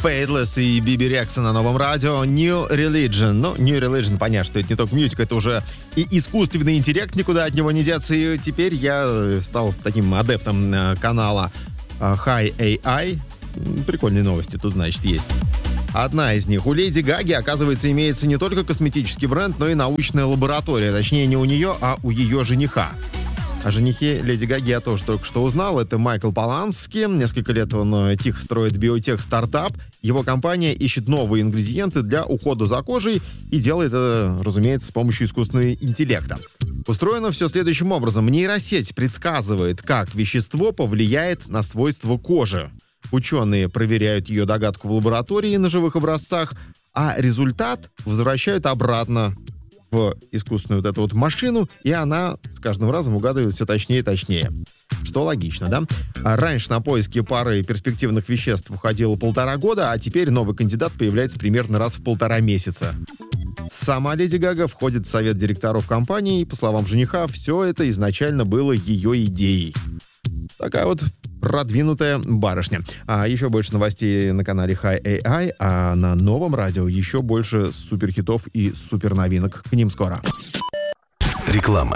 Faithless и Биби Рекса на новом радио. New Religion. Ну, New Religion, понятно, что это не только мьюзик, это уже и искусственный интеллект, никуда от него не деться. И теперь я стал таким адептом канала Hi AI. Прикольные новости тут, значит, есть. Одна из них. У Леди Гаги, оказывается, имеется не только косметический бренд, но и научная лаборатория. Точнее, не у нее, а у ее жениха. О женихе Леди Гаги я тоже только что узнал. Это Майкл Полански. Несколько лет он тихо строит биотех-стартап. Его компания ищет новые ингредиенты для ухода за кожей и делает это, разумеется, с помощью искусственного интеллекта. Устроено все следующим образом. Нейросеть предсказывает, как вещество повлияет на свойства кожи. Ученые проверяют ее догадку в лаборатории на живых образцах, а результат возвращают обратно в искусственную вот эту вот машину, и она с каждым разом угадывает все точнее и точнее. Что логично, да? Раньше на поиски пары перспективных веществ уходило 1,5 года, а теперь новый кандидат появляется примерно раз в 1,5 месяца. Сама Леди Гага входит в совет директоров компании, и, по словам жениха, все это изначально было ее идеей. Такая вот продвинутая барышня. А еще больше новостей на канале Hi AI, а на новом радио еще больше суперхитов и суперновинок. К ним скоро. Реклама.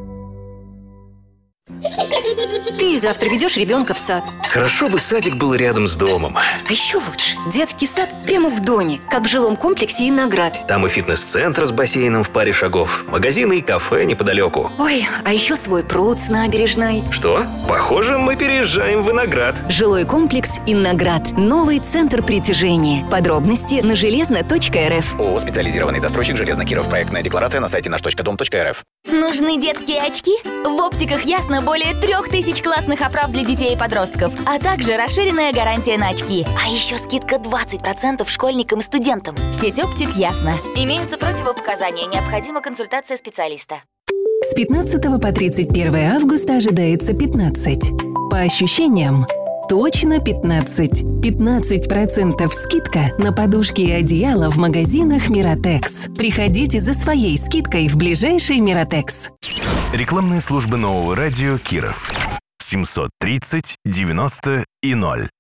Ты завтра ведешь ребенка в сад. Хорошо бы садик был рядом с домом. А еще лучше. Детский сад прямо в доме, как в жилом комплексе «Иноград». Там и фитнес-центр с бассейном в паре шагов, магазины и кафе неподалеку. Ой, а еще свой пруд с набережной. Что? Похоже, мы переезжаем в Виноград. Жилой комплекс «Иноград». Новый центр притяжения. Подробности на железно.рф. ООО «Специализированный застройщик Железнокиров». Проектная декларация на сайте наш.дом.рф. Нужны детские очки? В оптиках Ясно более 3000 классных оправ для детей и подростков, а также расширенная гарантия на очки. А еще скидка 20% школьникам и студентам. Сеть оптик Ясно. Имеются противопоказания, необходима консультация специалиста. С 15 по 31 августа ожидается 15. По ощущениям, точно 15. 15% скидка на подушки и одеяло в магазинах Миротекс. Приходите за своей скидкой в ближайший Миротекс. Рекламные службы нового радио Киров. 730 90 и 0.